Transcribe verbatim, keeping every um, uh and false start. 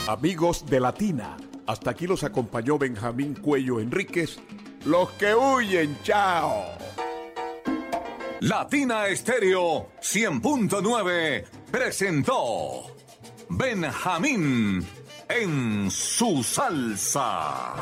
Amigos de Latina, hasta aquí los acompañó Benjamín Cuello Enríquez. Los que huyen, chao. Latina Estéreo cien punto nueve presentó Benjamín en su salsa.